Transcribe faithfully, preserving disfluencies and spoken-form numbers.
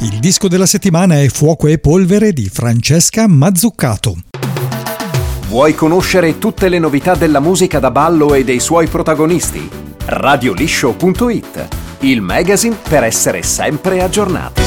Il disco della settimana è Fuoco e Polvere di Francesca Mazzuccato. Vuoi conoscere tutte le novità della musica da ballo e dei suoi protagonisti? radio liscio punto it, il magazine per essere sempre aggiornati.